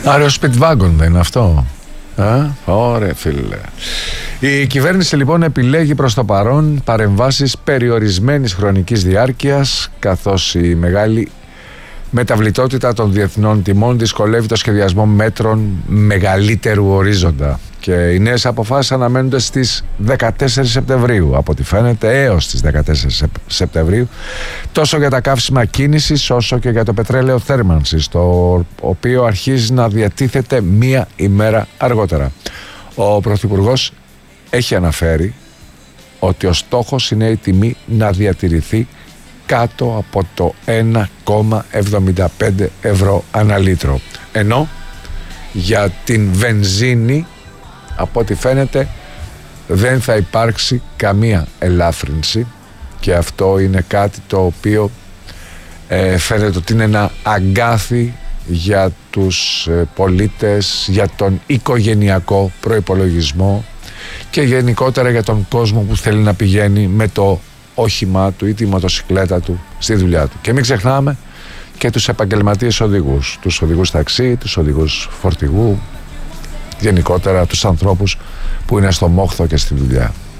Άρα ο Speedwagon δεν είναι αυτό? Ωραία φίλε. Η κυβέρνηση λοιπόν επιλέγει προς το παρόν παρεμβάσεις περιορισμένης χρονικής διάρκειας, καθώς η μεγάλη μεταβλητότητα των διεθνών τιμών δυσκολεύει το σχεδιασμό μέτρων μεγαλύτερου ορίζοντα. Και οι νέες αποφάσεις αναμένονται στις 14 Σεπτεμβρίου, από ό,τι φαίνεται έως τις 14 Σεπτεμβρίου, τόσο για τα καύσιμα κίνησης όσο και για το πετρέλαιο θέρμανσης, το οποίο αρχίζει να διατίθεται μία ημέρα αργότερα. Ο Πρωθυπουργός έχει αναφέρει ότι ο στόχος είναι η τιμή να διατηρηθεί κάτω από το 1,75 ευρώ ανά λίτρο. Ενώ για την βενζίνη, από ό,τι φαίνεται, δεν θα υπάρξει καμία ελάφρυνση, και αυτό είναι κάτι το οποίο φαίνεται ότι είναι ένα αγκάθι για τους πολίτες, για τον οικογενειακό προϋπολογισμό και γενικότερα για τον κόσμο που θέλει να πηγαίνει με το όχημά του ή τη μοτοσικλέτα του στη δουλειά του. Και μην ξεχνάμε και τους επαγγελματίες οδηγούς, τους οδηγούς ταξί, τους οδηγούς φορτηγού, γενικότερα τους ανθρώπους που είναι στο μόχθο και στη δουλειά.